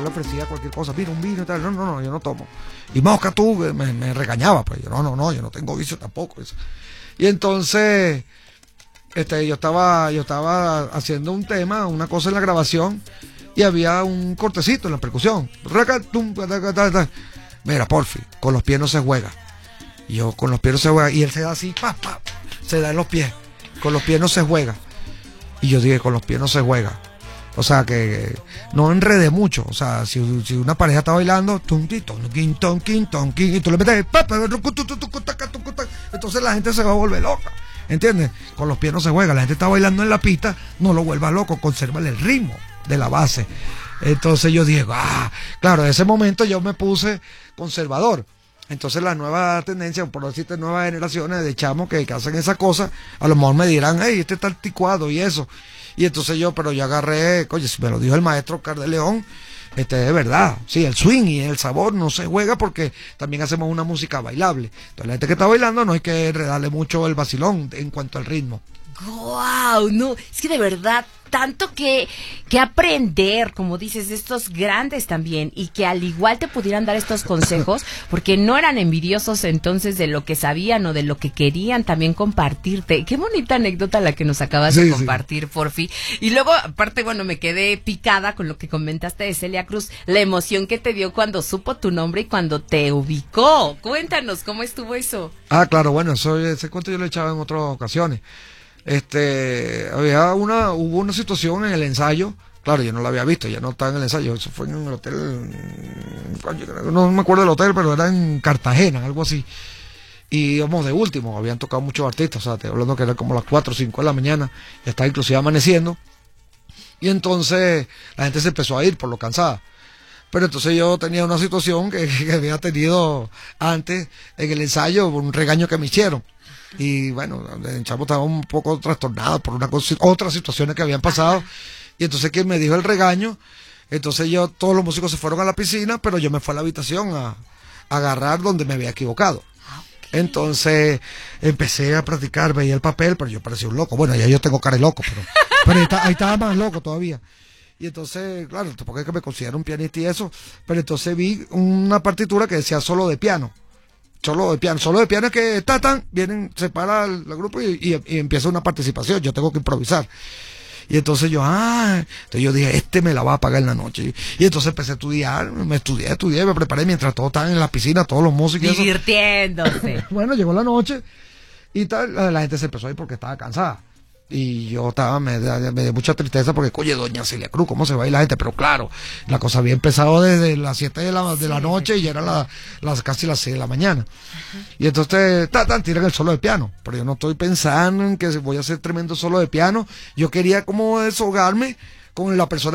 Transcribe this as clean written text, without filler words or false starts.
le ofrecía cualquier cosa, mira, un vino y tal, no, yo no tomo. Y Mosca, tú, me regañaba, pues yo no, yo no tengo vicio tampoco. Eso. Y entonces, yo estaba haciendo un tema, una cosa en la grabación, y había un cortecito en la percusión. Mira, porfi, con los pies no se juega. Y yo, con los pies no se juega, y él se da así, se da en los pies. Con los pies no se juega. Y yo dije, con los pies no se juega. O sea, que no enredé mucho. O sea, si una pareja está bailando, y tú le metes, entonces la gente se va a volver loca. ¿Entiendes? Con los pies no se juega. La gente está bailando en la pista, no lo vuelva loco, consérvale el ritmo de la base. Entonces yo dije, claro, en ese momento yo me puse conservador. Entonces las nuevas tendencias, por decirte nuevas generaciones de chamos que hacen esa cosa, a lo mejor me dirán, hey, este está anticuado y eso. Y entonces yo agarré, oye, si me lo dijo el maestro Oscar de León, es verdad, sí, el swing y el sabor no se juega porque también hacemos una música bailable. Entonces la gente que está bailando no hay que enredarle mucho el vacilón en cuanto al ritmo. ¡Guau! No, es que de verdad, tanto que aprender, como dices, de estos grandes también, y que al igual te pudieran dar estos consejos, porque no eran envidiosos entonces de lo que sabían o de lo que querían también compartirte. Qué bonita anécdota la que nos acabas de compartir, Porfi. Y luego, aparte, bueno, me quedé picada con lo que comentaste de Celia Cruz, la emoción que te dio cuando supo tu nombre y cuando te ubicó. Cuéntanos, ¿cómo estuvo eso? Claro, bueno, ese cuento yo lo he echado en otras ocasiones. Hubo una situación en el ensayo, claro, yo no la había visto, ya no estaba en el ensayo, eso fue en el hotel, no me acuerdo del hotel, pero era en Cartagena, algo así, y íbamos de último, habían tocado muchos artistas, o sea, te hablando que era como las 4 o 5 de la mañana, ya estaba inclusive amaneciendo, y entonces la gente se empezó a ir por lo cansada. Pero entonces yo tenía una situación que había tenido antes en el ensayo, un regaño que me hicieron. Y bueno, el chavo estaba un poco trastornado por otras situaciones que habían pasado. Y entonces quien me dijo el regaño, entonces todos los músicos se fueron a la piscina, pero yo me fui a la habitación a agarrar donde me había equivocado. Entonces empecé a practicar, veía el papel, pero yo parecía un loco. Bueno, ya yo tengo cara de loco, pero ahí estaba más loco todavía. Y entonces, claro, porque es que me considero un pianista y eso, pero entonces vi una partitura que decía solo de piano es que se para el grupo y empieza una participación, yo tengo que improvisar. Y entonces yo dije, me la va a pagar en la noche. Y entonces empecé a estudiar, me preparé mientras todos estaban en la piscina, todos los músicos. Divirtiéndose. Bueno, llegó la noche y tal, la gente se empezó a ir porque estaba cansada. Y yo me dio mucha tristeza porque, oye, doña Celia Cruz, ¿cómo se va a ir la gente? Pero claro, la cosa había empezado desde las 7 de la noche y ya eran casi las 6 de la mañana. Y entonces, tiran el solo de piano. Pero yo no estoy pensando en que voy a hacer tremendo solo de piano. Yo quería como deshogarme con la persona